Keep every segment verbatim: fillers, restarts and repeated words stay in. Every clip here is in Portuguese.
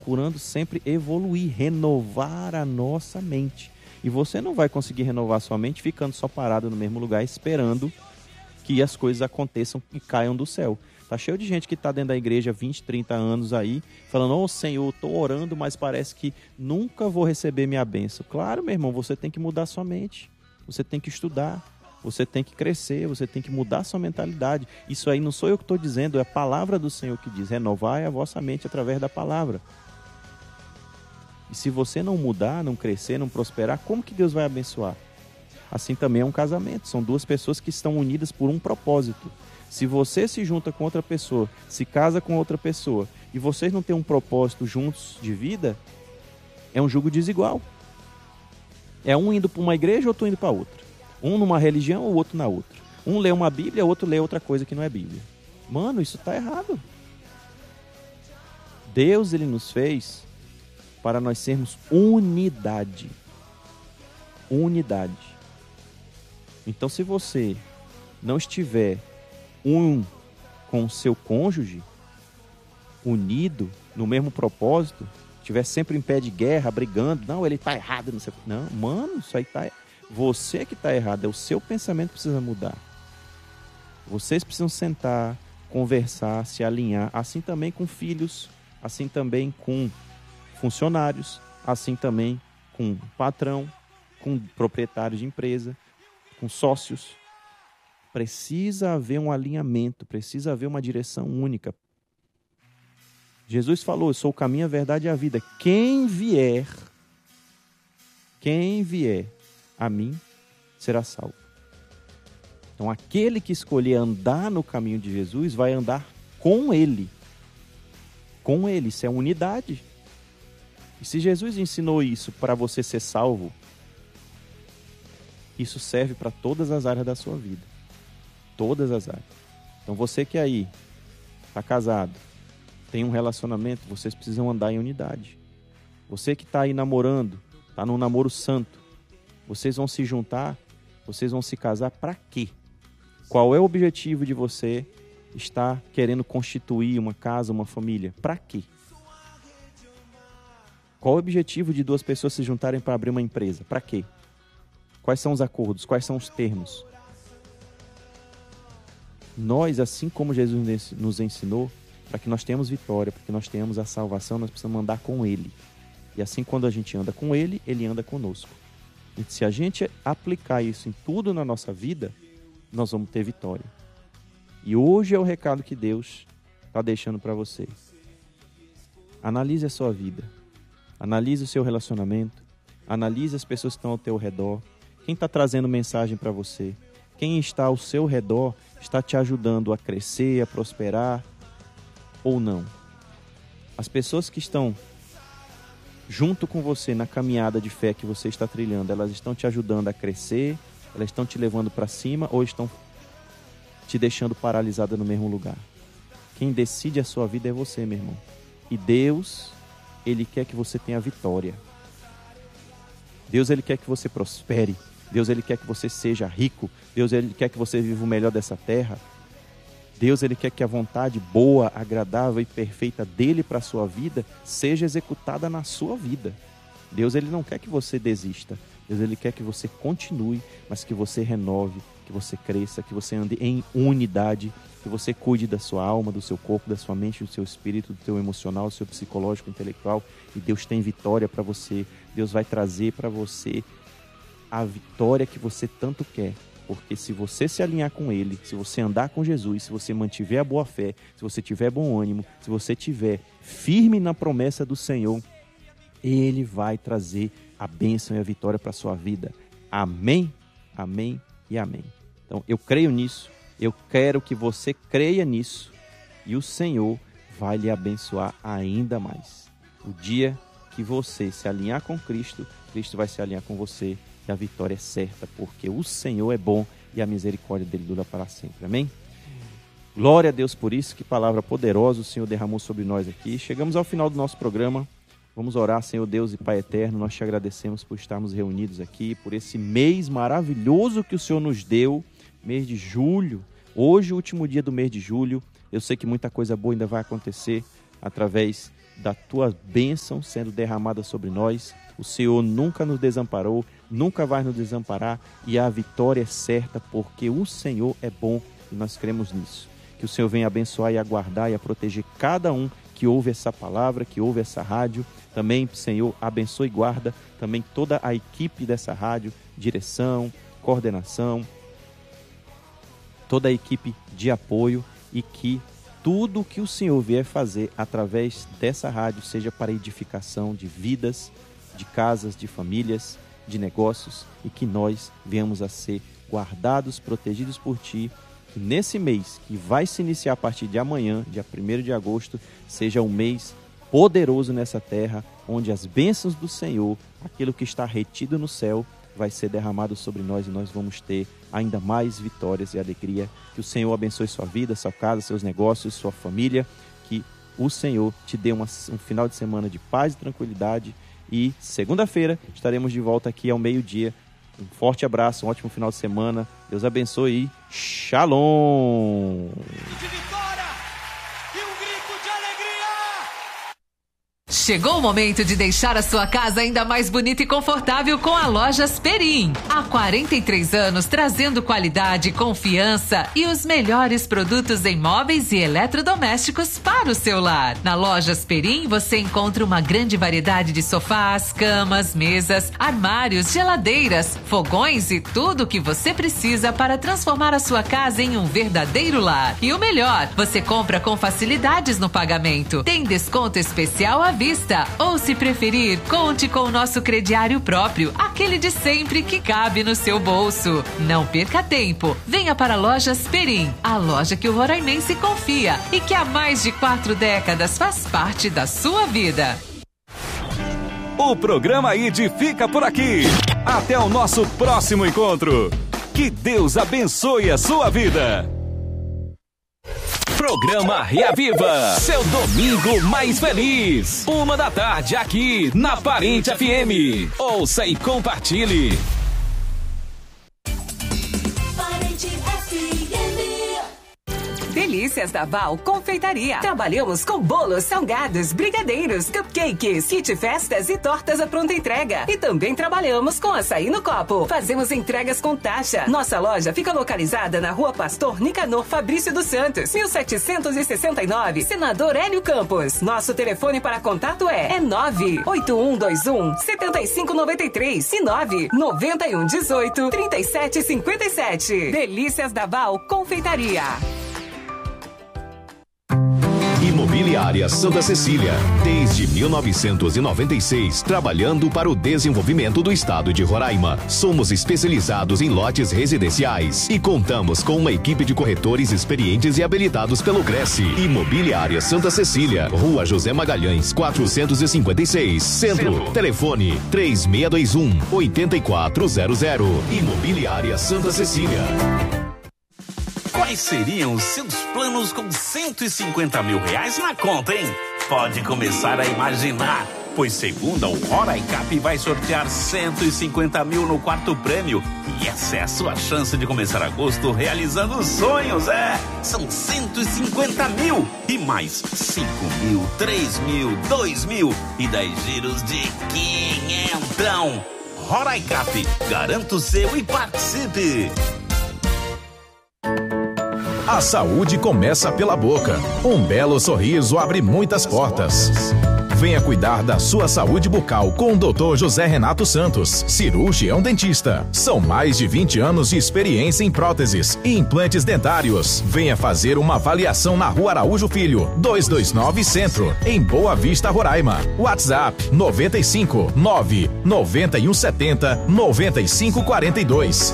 procurando sempre evoluir, renovar a nossa mente. E você não vai conseguir renovar sua mente ficando só parado no mesmo lugar, esperando que as coisas aconteçam e caiam do céu. Tá cheio de gente que está dentro da igreja há vinte, trinta anos aí, falando, ô Senhor, estou orando, mas parece que nunca vou receber minha bênção. Claro, meu irmão, você tem que mudar sua mente. Você tem que estudar, você tem que crescer, você tem que mudar sua mentalidade. Isso aí não sou eu que estou dizendo, é a palavra do Senhor que diz, renovai a vossa mente através da palavra. E se você não mudar, não crescer, não prosperar, como que Deus vai abençoar? Assim também é um casamento, são duas pessoas que estão unidas por um propósito. Se você se junta com outra pessoa, se casa com outra pessoa, e vocês não têm um propósito juntos de vida, é um jugo desigual. É um indo para uma igreja, outro indo para outra. Um numa religião, o outro na outra. Um lê uma Bíblia, o outro lê outra coisa que não é Bíblia. Mano, isso está errado. Deus, ele nos fez para nós sermos unidade. Unidade. Então, se você não estiver um com o seu cônjuge, unido, no mesmo propósito, estiver sempre em pé de guerra, brigando, não, ele está errado, não sei. Não, mano, isso aí está... Você que está errado, é o seu pensamento que precisa mudar. Vocês precisam sentar, conversar, se alinhar, assim também com filhos, assim também com funcionários, assim também com patrão, com proprietários de empresa, com sócios. Precisa haver um alinhamento, precisa haver uma direção única. Jesus falou, eu sou o caminho, a verdade e a vida. Quem vier, quem vier a mim, será salvo. Então, aquele que escolher andar no caminho de Jesus, vai andar com ele. Com ele, isso é unidade. E se Jesus ensinou isso para você ser salvo, isso serve para todas as áreas da sua vida. Todas as áreas. Então você que aí está casado, tem um relacionamento, vocês precisam andar em unidade. Você que está aí namorando, está num namoro santo, vocês vão se juntar, vocês vão se casar para quê? Qual é o objetivo de você estar querendo constituir uma casa, uma família? Para quê? Qual é o objetivo de duas pessoas se juntarem para abrir uma empresa? Para quê? Quais são os acordos? Quais são os termos? Nós, assim como Jesus nos ensinou, para que nós tenhamos vitória, para que nós tenhamos a salvação, nós precisamos andar com Ele. E assim, quando a gente anda com Ele, Ele anda conosco. E se a gente aplicar isso em tudo na nossa vida, nós vamos ter vitória. E hoje é o recado que Deus está deixando para você. Analise a sua vida. Analise o seu relacionamento. Analise as pessoas que estão ao teu redor. Quem está trazendo mensagem para você? Quem está ao seu redor está te ajudando a crescer, a prosperar ou não? As pessoas que estão junto com você na caminhada de fé que você está trilhando, elas estão te ajudando a crescer, elas estão te levando para cima ou estão te deixando paralisada no mesmo lugar? Quem decide a sua vida é você, meu irmão. E Deus, Ele quer que você tenha vitória. Deus, Ele quer que você prospere. Deus, Ele quer que você seja rico. Deus, Ele quer que você viva o melhor dessa terra. Deus, Ele quer que a vontade boa, agradável e perfeita dEle para a sua vida seja executada na sua vida. Deus, Ele não quer que você desista. Deus, Ele quer que você continue, mas que você renove, que você cresça, que você ande em unidade, que você cuide da sua alma, do seu corpo, da sua mente, do seu espírito, do seu emocional, do seu psicológico, intelectual. E Deus tem vitória para você. Deus vai trazer para você a vitória que você tanto quer, porque se você se alinhar com Ele, se você andar com Jesus, se você mantiver a boa fé, se você tiver bom ânimo, se você tiver firme na promessa do Senhor, Ele vai trazer a bênção e a vitória para a sua vida. Amém, amém e amém. Então eu creio nisso, eu quero que você creia nisso e o Senhor vai lhe abençoar ainda mais. O dia que você se alinhar com Cristo, Cristo vai se alinhar com você. E a vitória é certa, porque o Senhor é bom e a misericórdia dele dura para sempre. Amém? Glória a Deus por isso, que palavra poderosa o Senhor derramou sobre nós aqui. Chegamos ao final do nosso programa. Vamos orar, Senhor Deus e Pai eterno. Nós te agradecemos por estarmos reunidos aqui, por esse mês maravilhoso que o Senhor nos deu, mês de julho. Hoje, o último dia do mês de julho. Eu sei que muita coisa boa ainda vai acontecer através da tua bênção sendo derramada sobre nós. O Senhor nunca nos desamparou, nunca vai nos desamparar, e a vitória é certa, porque o Senhor é bom e nós cremos nisso. Que o Senhor venha abençoar e a guardar e a proteger cada um que ouve essa palavra, que ouve essa rádio. Também, Senhor, abençoe e guarda também toda a equipe dessa rádio, direção, coordenação, toda a equipe de apoio, e que tudo que o Senhor vier fazer através dessa rádio seja para edificação de vidas, de casas, de famílias, de negócios, e que nós venhamos a ser guardados, protegidos por Ti. Que nesse mês, que vai se iniciar a partir de amanhã, dia primeiro de agosto, seja um mês poderoso nessa terra, onde as bênçãos do Senhor, aquilo que está retido no céu, vai ser derramado sobre nós, e nós vamos ter ainda mais vitórias e alegria. Que o Senhor abençoe sua vida, sua casa, seus negócios, sua família. Que o Senhor te dê uma, um final de semana de paz e tranquilidade. E segunda-feira estaremos de volta aqui ao meio-dia. Um forte abraço, um ótimo final de semana. Deus abençoe e shalom! Chegou o momento de deixar a sua casa ainda mais bonita e confortável com a Lojas Perim. Há quarenta e três anos trazendo qualidade, confiança e os melhores produtos em móveis e eletrodomésticos para o seu lar. Na Lojas Perim você encontra uma grande variedade de sofás, camas, mesas, armários, geladeiras, fogões e tudo o que você precisa para transformar a sua casa em um verdadeiro lar. E o melhor, você compra com facilidades no pagamento. Tem desconto especial à vista, ou se preferir, conte com o nosso crediário próprio, aquele de sempre que cabe no seu bolso. Não perca tempo, venha para a Lojas Perim, a loja que o roraimense confia e que há mais de quatro décadas faz parte da sua vida. O programa I D fica por aqui. Até o nosso próximo encontro. Que Deus abençoe a sua vida. Programa Reaviva, seu domingo mais feliz. Uma da tarde aqui na Parente F M. Ouça e compartilhe. Parente F M. Delícias da Val Confeitaria. Trabalhamos com bolos, salgados, brigadeiros, cupcakes, kit festas e tortas à pronta entrega. E também trabalhamos com açaí no copo. Fazemos entregas com taxa. Nossa loja fica localizada na Rua Pastor Nicanor Fabrício dos Santos, mil setecentos e sessenta e nove, Senador Hélio Campos. Nosso telefone para contato é, é nove oito um dois um sete cinco nove três e nove nove um um oito três sete cinco sete. Delícias da Val Confeitaria. Imobiliária Santa Cecília, desde mil novecentos e noventa e seis, trabalhando para o desenvolvimento do estado de Roraima. Somos especializados em lotes residenciais e contamos com uma equipe de corretores experientes e habilitados pelo Cresce. Imobiliária Santa Cecília, Rua José Magalhães, quatrocentos e cinquenta e seis, Centro. Centro. Telefone três seis dois um, oito quatro zero zero. Imobiliária Santa Cecília. Quais seriam os seus planos com cento e cinquenta mil reais na conta, hein? Pode começar a imaginar, pois segunda o Roraicap vai sortear cento e cinquenta mil no quarto prêmio. E essa é a sua chance de começar agosto realizando sonhos, é? São cento e cinquenta mil e mais cinco mil, três mil, dois mil e dez giros de quinhentão. Roraicap, garanta o seu e participe! A saúde começa pela boca. Um belo sorriso abre muitas portas. Venha cuidar da sua saúde bucal com o doutor José Renato Santos, cirurgião dentista. São mais de vinte anos de experiência em próteses e implantes dentários. Venha fazer uma avaliação na Rua Araújo Filho, duzentos e vinte e nove Centro, em Boa Vista, Roraima. WhatsApp noventa e cinco, nove nove um sete zero, nove cinco quatro dois.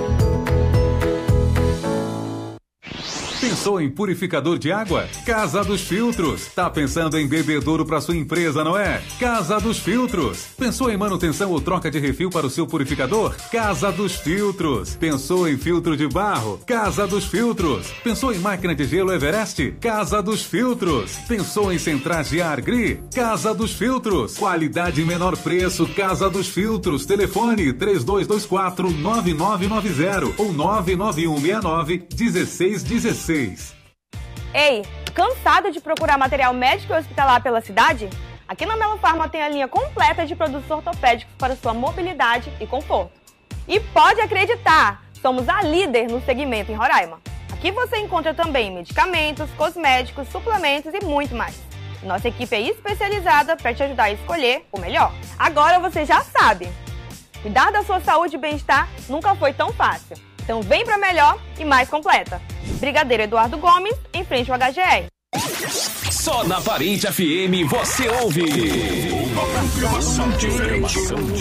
Pensou em purificador de água? Casa dos Filtros. Tá pensando em bebedouro para sua empresa, não é? Casa dos Filtros. Pensou em manutenção ou troca de refil para o seu purificador? Casa dos Filtros. Pensou em filtro de barro? Casa dos Filtros. Pensou em máquina de gelo Everest? Casa dos Filtros. Pensou em centrais de ar Gri? Casa dos Filtros. Qualidade e menor preço, Casa dos Filtros. Telefone três dois dois quatro, nove nove nove zero ou nove nove um seis nove, um seis um seis. Ei, Cansado de procurar material médico e hospitalar pela cidade? Aqui na Melo Farma tem a linha completa de produtos ortopédicos para sua mobilidade e conforto. E pode acreditar, somos a líder no segmento em Roraima. Aqui você encontra também medicamentos, cosméticos, suplementos e muito mais. Nossa equipe é especializada para te ajudar a escolher o melhor. Agora você já sabe, cuidar da sua saúde e bem-estar nunca foi tão fácil. Então vem para melhor e mais completa. Brigadeiro Eduardo Gomes, em frente ao H G R. Só na Parente F M você ouve. Uma programação diferente.